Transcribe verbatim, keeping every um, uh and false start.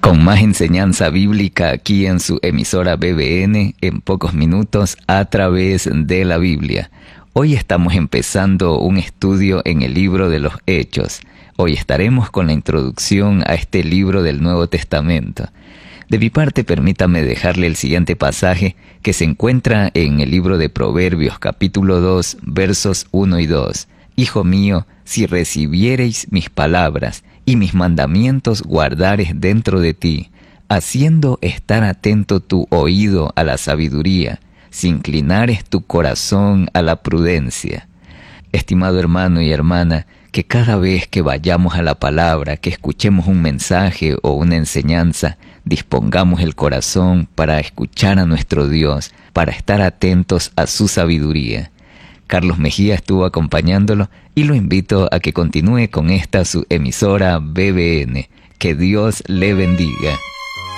con más enseñanza bíblica aquí en su emisora B B N, en pocos minutos a través de la Biblia. Hoy estamos empezando un estudio en el libro de los Hechos. Hoy estaremos con la introducción a este libro del Nuevo Testamento. De mi parte, permítame dejarle el siguiente pasaje que se encuentra en el libro de Proverbios, capítulo dos, versos uno y dos. Hijo mío, si recibiereis mis palabras y mis mandamientos guardares dentro de ti, haciendo estar atento tu oído a la sabiduría, si inclinares tu corazón a la prudencia. Estimado hermano y hermana, que cada vez que vayamos a la palabra, que escuchemos un mensaje o una enseñanza, dispongamos el corazón para escuchar a nuestro Dios, para estar atentos a su sabiduría. Carlos Mejía estuvo acompañándolo y lo invito a que continúe con esta su emisora B B N. Que Dios le bendiga.